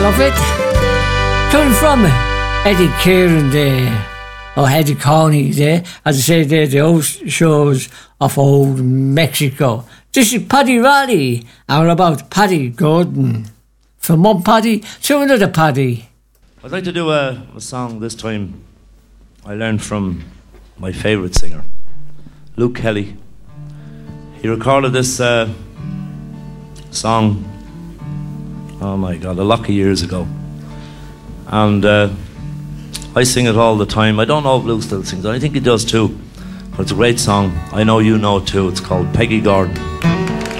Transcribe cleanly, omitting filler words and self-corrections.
love it. Coming from Eddie Kieran there, or Eddie Coney there, as I say, they're the old shows of old Mexico. This is Paddy Riley, and about Paddy Gordon. From one Paddy to another Paddy. I'd like to do a song this time I learned from my favourite singer, Luke Kelly. He recorded this song, oh my God, a lot of years ago. And I sing it all the time. I don't know if Luke still sings it. I think he does too. But it's a great song. I know you know it too. It's called Peggy Gordon.